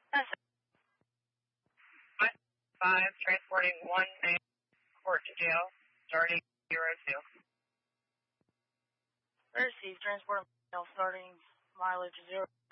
That's 5, transporting 1 man court to jail, starting 02. Receive transport mail starting mileage 0.